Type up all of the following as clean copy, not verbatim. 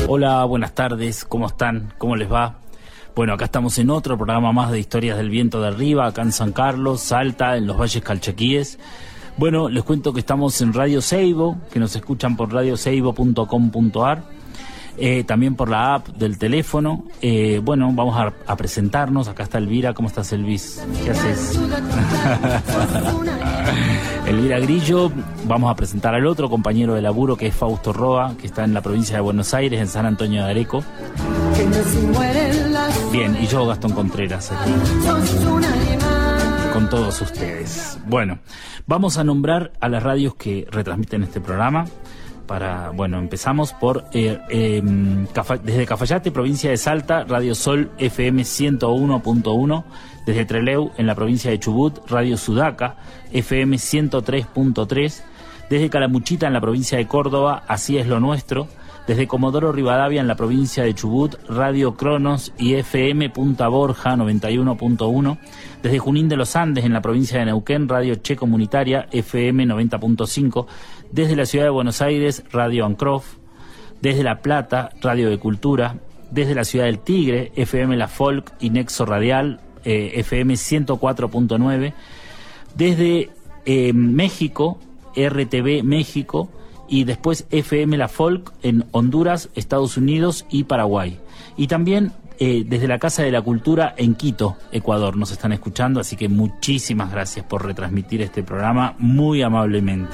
Hola, buenas tardes, ¿cómo están? ¿Cómo les va? Bueno, acá estamos en otro programa más de Historias del Viento de Arriba, acá en San Carlos, Salta, en los Valles Calchaquíes. Bueno, les cuento que estamos en Radio Seibo, que nos escuchan por radioseibo.com.ar, también por la app del teléfono. Bueno, vamos a presentarnos. Acá está Elvira. ¿Cómo estás, Elvis? ¿Qué haces? Elvira Grillo. Vamos a presentar al otro compañero de laburo, que es Fausto Roa, que está en la provincia de Buenos Aires, en San Antonio de Areco. Bien, y yo, Gastón Contreras, aquí con todos ustedes. Bueno, vamos a nombrar a las radios que retransmiten este programa. Empezamos por desde Cafayate, provincia de Salta, Radio Sol FM 101.1, desde Trelew, en la provincia de Chubut, Radio Sudaca FM 103.3, desde Calamuchita, en la provincia de Córdoba, Así es lo nuestro, desde Comodoro Rivadavia, en la provincia de Chubut, Radio Cronos y FM Punta Borja 91.1, desde Junín de los Andes, en la provincia de Neuquén, Radio Che Comunitaria FM 90.5, desde la ciudad de Buenos Aires, Radio Ancroft, desde La Plata, Radio de Cultura, desde la ciudad del Tigre, FM La Folk y Nexo Radial, FM 104.9, desde México, RTV México, y después FM La Folk en Honduras, Estados Unidos y Paraguay. Y también desde la Casa de la Cultura en Quito, Ecuador, nos están escuchando, así que muchísimas gracias por retransmitir este programa muy amablemente.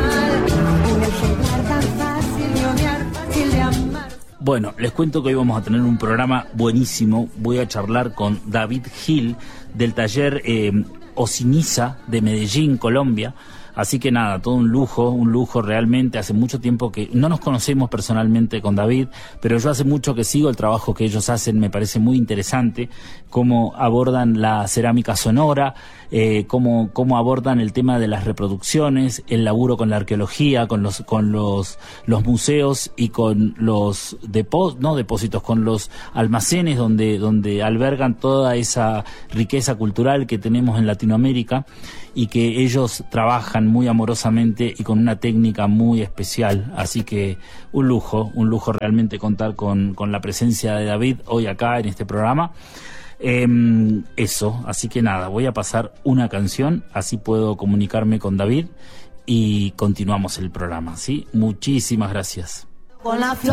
Bueno, les cuento que hoy vamos a tener un programa buenísimo. Voy a charlar con David Gil del taller Ociniza de Medellín, Colombia. Así que nada, todo un lujo realmente. Hace mucho tiempo que no nos conocemos personalmente con David, pero yo hace mucho que sigo el trabajo que ellos hacen. Me parece muy interesante cómo abordan la cerámica sonora, cómo abordan el tema de las reproducciones, el laburo con la arqueología, con los museos y con los depósitos, con los almacenes donde albergan toda esa riqueza cultural que tenemos en Latinoamérica, y que ellos trabajan muy amorosamente y con una técnica muy especial. Así que un lujo realmente contar con la presencia de David hoy acá en este programa. Así que nada, voy a pasar una canción, así puedo comunicarme con David y continuamos el programa, ¿sí? Muchísimas gracias.